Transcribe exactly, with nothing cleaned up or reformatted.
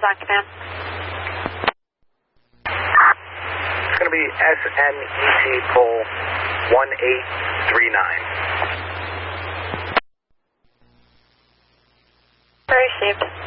back to man. It's going to be S N E T pole one eight three nine. Received.